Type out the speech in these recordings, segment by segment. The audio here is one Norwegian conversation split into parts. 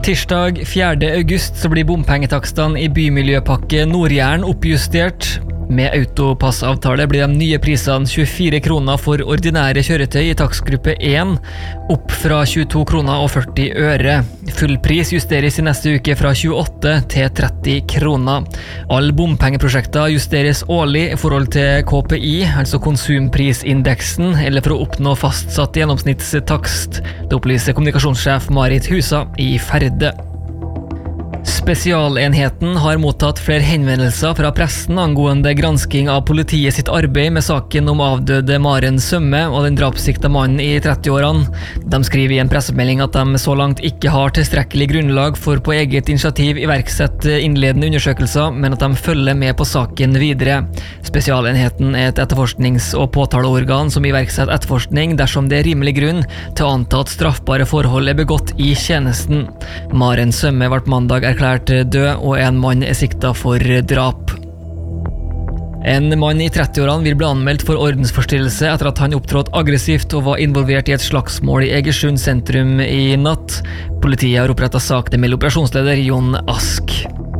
Tirsdag 4. august så blir bompengetakstene i bymiljøpakke Nord-Jæren oppjustert. Med autopassavtale blir de nye prisene 24 kroner for ordinære kjøretøy i takstgruppe 1, opp fra 22 kroner og 40 øre. Fullpris justeres i neste uke fra 28 til 30 kroner. Alle bompengeprosjekter justeres årlig i forhold til KPI, altså konsumprisindeksen, eller for å oppnå fastsatt gjennomsnittstakst. Det opplyser kommunikasjonssjef Marit Husa i Ferde. Spesialenheten har mottatt flere henvendelser fra pressen angående gransking av politiet sitt arbeid med saken om avdøde Maren Sømme og den drapssikta mannen i 30-årene. De skriver i en pressemelding at de så langt ikke har tilstrekkelig grunnlag for på eget initiativ iverksette innledende undersøkelser, men at de følger med på saken videre. Spesialenheten er et etterforsknings- og påtaleorgan som iverksetter etterforskning dersom det er rimelig grunn til å anta at straffbare forhold er begått i tjenesten. Maren Sømme ble mandag erklært død, og en mann er siktet for drap. En mann i 30-årene vil bli anmeldt for ordensforstyrrelse etter at han opptrådte aggressivt og var involvert i et slagsmål i Egersund sentrum i natt. Politiet har opprettet sak, det melder operasjonsleder Jon Ask.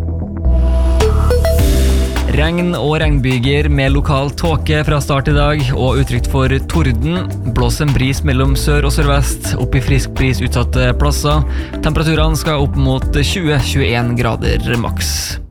Regn og regnbyger med lokal tåke fra start i dag, og utrygt for torden. Blås en bris mellom sør og sørvest, opp i frisk bris utsatte plasser. Temperaturene skal opp mot 20-21 grader maks.